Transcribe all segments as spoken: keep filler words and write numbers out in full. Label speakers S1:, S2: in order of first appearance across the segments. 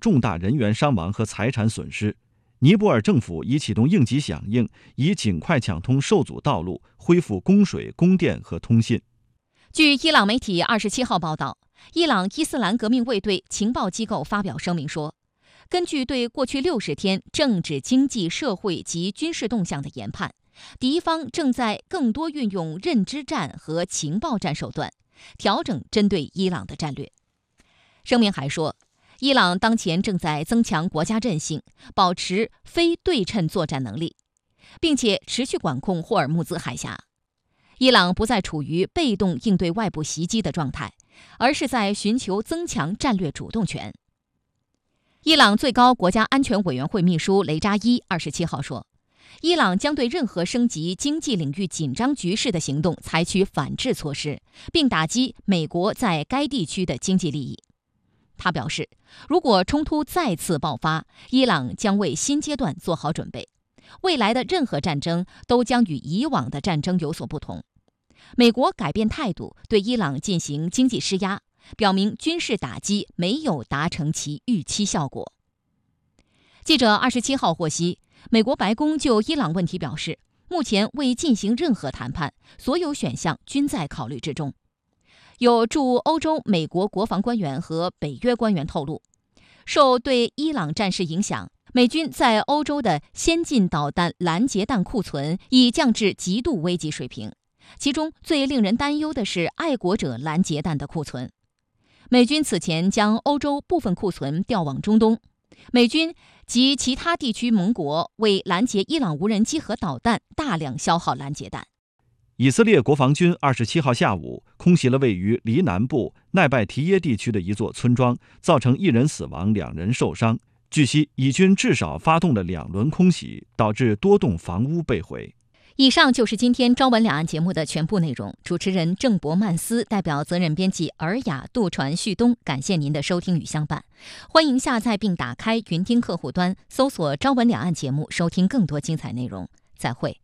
S1: 重大人员伤亡和财产损失。尼泊尔政府已启动应急响应，以尽快抢通受阻道路，恢复供水、供电和通信。
S2: 据伊朗媒体二十七号报道，伊朗伊斯兰革命卫队情报机构发表声明说，根据对过去六十天政治、经济、社会及军事动向的研判，敌方正在更多运用认知战和情报战手段，调整针对伊朗的战略。声明还说，伊朗当前正在增强国家韧性，保持非对称作战能力，并且持续管控霍尔木兹海峡。伊朗不再处于被动应对外部袭击的状态，而是在寻求增强战略主动权。伊朗最高国家安全委员会秘书雷扎伊二十七号说，伊朗将对任何升级经济领域紧张局势的行动采取反制措施，并打击美国在该地区的经济利益。他表示，如果冲突再次爆发，伊朗将为新阶段做好准备。未来的任何战争都将与以往的战争有所不同。美国改变态度，对伊朗进行经济施压，表明军事打击没有达成其预期效果。记者二十七号获悉，美国白宫就伊朗问题表示，目前未进行任何谈判，所有选项均在考虑之中。有驻欧洲美国国防官员和北约官员透露，受对伊朗战事影响，美军在欧洲的先进导弹拦截弹库存已降至极度危急水平，其中最令人担忧的是爱国者拦截弹的库存。美军此前将欧洲部分库存调往中东，美军及其他地区盟国为拦截伊朗无人机和导弹大量消耗拦截弹。
S1: 以色列国防军二十七号下午空袭了位于黎南部奈拜提耶地区的一座村庄，造成一人死亡，两人受伤。据悉，以军至少发动了两轮空袭，导致多栋房屋被毁。
S2: 以上就是今天朝闻两岸节目的全部内容。主持人郑博曼斯代表责任编辑尔雅、杜传、旭东，感谢您的收听与相伴。欢迎下载并打开云听客户端，搜索朝闻两岸节目，收听更多精彩内容。再会。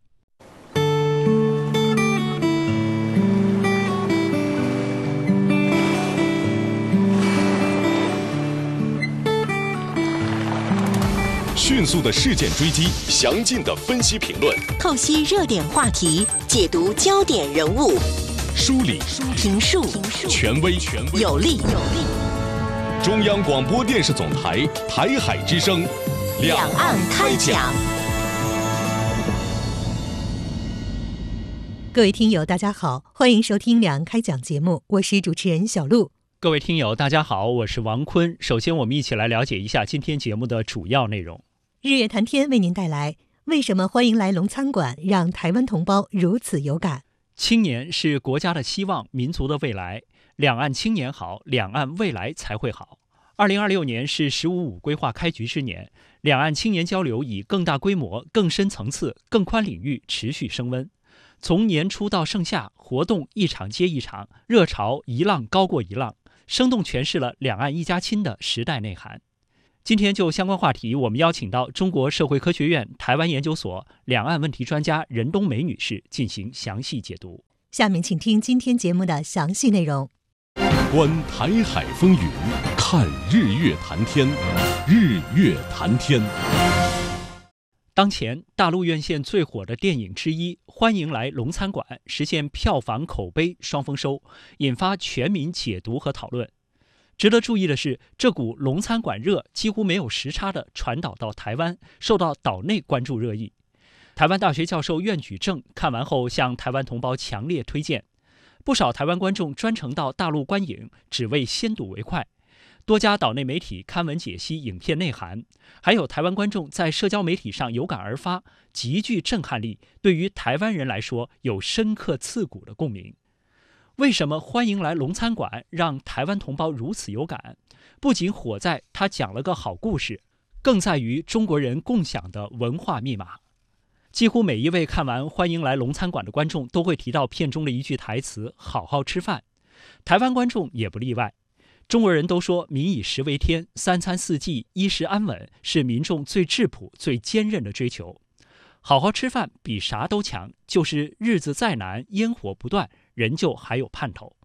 S3: 迅速的事件追击，详尽的分析评论，
S4: 透析热点话题，解读焦点人物，
S3: 梳理
S4: 评述
S3: 权威
S4: 有力。
S3: 中央广播电视总台台海之声，
S4: 两岸开讲。
S5: 各位听友大家好，欢迎收听两岸开讲节目，我是主持人小璐。
S6: 各位听友大家好，我是王坤。首先我们一起来了解一下今天节目的主要内容。
S5: 日月谈天为您带来为什么欢迎来龙餐馆让台湾同胞如此有感。
S6: 青年是国家的希望，民族的未来，两岸青年好，两岸未来才会好。二零二六年是十五五规划开局之年，两岸青年交流以更大规模、更深层次、更宽领域持续升温。从年初到盛夏，活动一场接一场，热潮一浪高过一浪，生动诠释了两岸一家亲的时代内涵。今天就相关话题，我们邀请到中国社会科学院台湾研究所两岸问题专家任冬梅女士进行详细解读。
S5: 下面请听今天节目的详细内容。
S3: 观台海风云，看日月谈天，日月谈天。
S6: 当前大陆院线最火的电影之一《欢迎来龙餐馆》实现票房口碑双丰收，引发全民解读和讨论。值得注意的是，这股龙餐馆热几乎没有时差地传导到台湾，受到岛内关注热议。台湾大学教授苑举正看完后向台湾同胞强烈推荐，不少台湾观众专程到大陆观影，只为先睹为快。多家岛内媒体刊文解析影片内涵，还有台湾观众在社交媒体上有感而发，极具震撼力，对于台湾人来说有深刻刺骨的共鸣。为什么欢迎来龙餐馆让台湾同胞如此有感？不仅火在他讲了个好故事，更在于中国人共享的文化密码。几乎每一位看完欢迎来龙餐馆的观众都会提到片中的一句台词，好好吃饭。台湾观众也不例外。中国人都说民以食为天，三餐四季衣食安稳是民众最质朴最坚韧的追求。好好吃饭比啥都强，就是日子再难，烟火不断，人就还有盼头。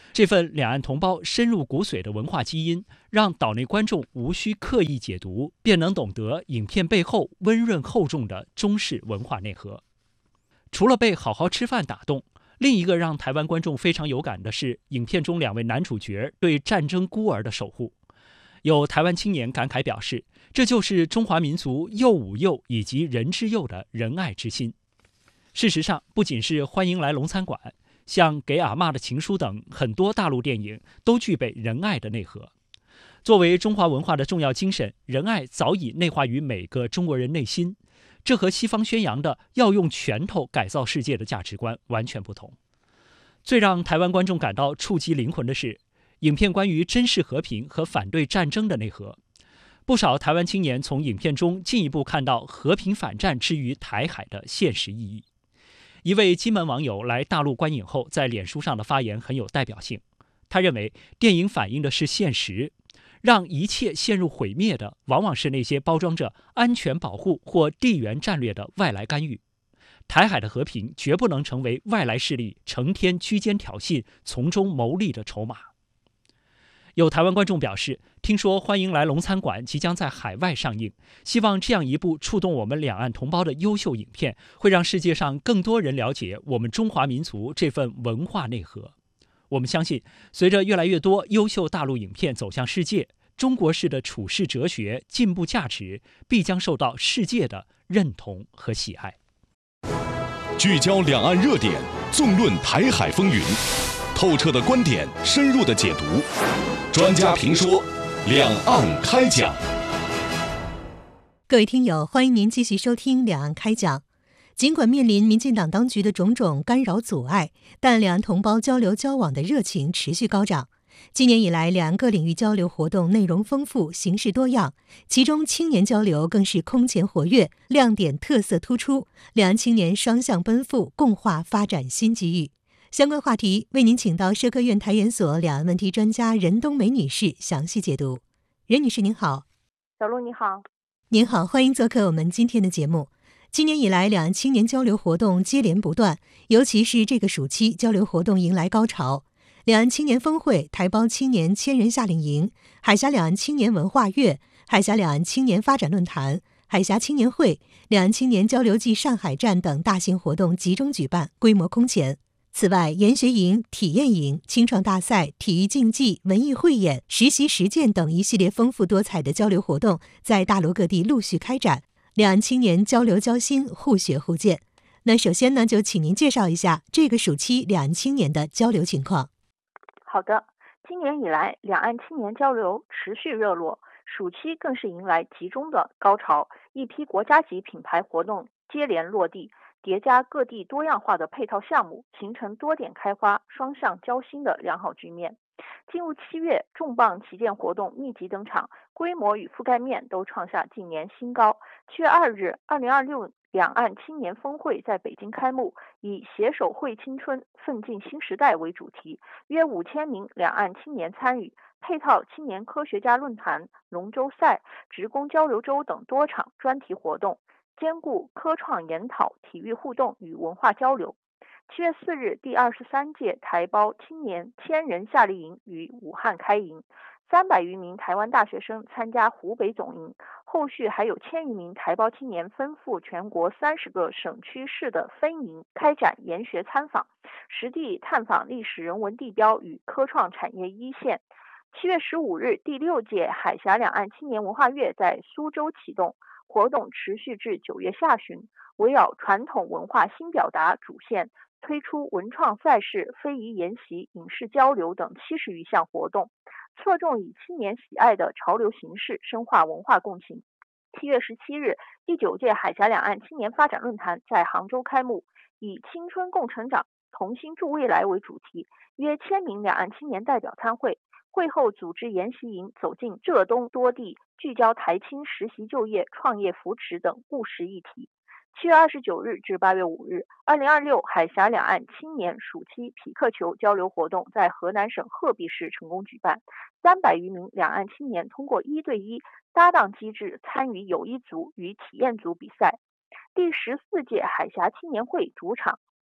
S6: 这份两岸同胞深入骨髓的文化基因，让岛内观众无需刻意解读，便能懂得影片背后温润厚重的中式文化内核。除了被好好吃饭打动，另一个让台湾观众非常有感的是影片中两位男主角对战争孤儿的守护。有台湾青年感慨表示，这就是中华民族幼吾幼以及人之幼的仁爱之心。事实上，不仅是欢迎来龙餐馆，像《给阿嬷的情书》等很多大陆电影都具备仁爱的内核。作为中华文化的重要精神，仁爱早已内化于每个中国人内心，这和西方宣扬的要用拳头改造世界的价值观完全不同。最让台湾观众感到触及灵魂的是，影片关于珍视和平和反对战争的内核。不少台湾青年从影片中进一步看到和平反战之于台海的现实意义。一位金门网友来大陆观影后，在脸书上的发言很有代表性。他认为，电影反映的是现实，让一切陷入毁灭的，往往是那些包装着安全保护或地缘战略的外来干预。台海的和平绝不能成为外来势力成天居间挑衅、从中牟利的筹码。有台湾观众表示，听说《欢迎来龙餐馆》即将在海外上映，希望这样一部触动我们两岸同胞的优秀影片，会让世界上更多人了解我们中华民族这份文化内核。我们相信，随着越来越多优秀大陆影片走向世界，中国式的处世哲学、进步价值必将受到世界的认同和喜爱。
S3: 聚焦两岸热点，纵论台海风云，透彻的观点，深入的解读，专家评说，两岸开讲。
S5: 各位听友，欢迎您继续收听《两岸开讲》。尽管面临民进党当局的种种干扰阻碍，但两岸同胞交流交往的热情持续高涨。今年以来，两岸各领域交流活动内容丰富，形式多样，其中青年交流更是空前活跃，亮点特色突出，两岸青年双向奔赴，共话发展新机遇。相关话题为您请到社科院台研所两岸问题专家任冬梅女士详细解读。任女士您好。
S7: 小璐你好。
S5: 您好，欢迎做客我们今天的节目。今年以来，两岸青年交流活动接连不断，尤其是这个暑期，交流活动迎来高潮。两岸青年峰会、台胞青年千人夏令营、海峡两岸青年文化月、海峡两岸青年发展论坛、海峡青年会、两岸青年交流暨上海站等大型活动集中举办，规模空前。此外，研学营、体验营、青创大赛、体育竞技、文艺汇演、实习实践等一系列丰富多彩的交流活动在大陆各地陆续开展，两岸青年交流交心，互学互鉴。那首先呢，就请您介绍一下这个暑期两岸青年的交流情况。
S7: 好的，今年以来，两岸青年交流持续热络，暑期更是迎来集中的高潮，一批国家级品牌活动接连落地，叠加各地多样化的配套项目，形成多点开花、双向交心的良好局面。进入七月，重磅旗舰活动密集登场，规模与覆盖面都创下近年新高。七月二日，二零二六两岸青年峰会在北京开幕，以携手绘青春，奋进新时代为主题，约五千名两岸青年参与，配套青年科学家论坛、龙舟赛、职工交流周等多场专题活动，兼顾科创研讨、体育互动与文化交流。七月四日，第二十三届台胞青年千人夏令营于武汉开营，三百余名台湾大学生参加湖北总营，后续还有千余名台胞青年分赴全国三十个省区市的分营，开展研学参访，实地探访历史人文地标与科创产业一线。七月十五日，第六届海峡两岸青年文化月在苏州启动，活动持续至九月下旬，围绕传统文化新表达主线，推出文创赛事、非遗研习、影视交流等七十余项活动，侧重以青年喜爱的潮流形式深化文化共情。七月十七日，第九届海峡两岸青年发展论坛在杭州开幕，以青春共成长、同心助未来为主题，约千名两岸青年代表参会。会后组织研习营，走进浙东多地，聚焦台青实习就业、创业扶持等务实议题。七月二十九日至八月五日，二零二六海峡两岸青年暑期匹克球交流活动在河南省鹤壁市成功举办，三百余名两岸青年通过一对一搭档机制参与友谊组与体验组比赛。第十四届海峡青年会主场，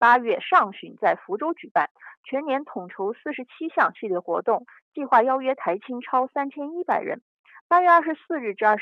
S7: 八月上旬在福州举办，全年统筹四十七项系列活动，计划邀约台青超三千一百人。八月二十四日至二十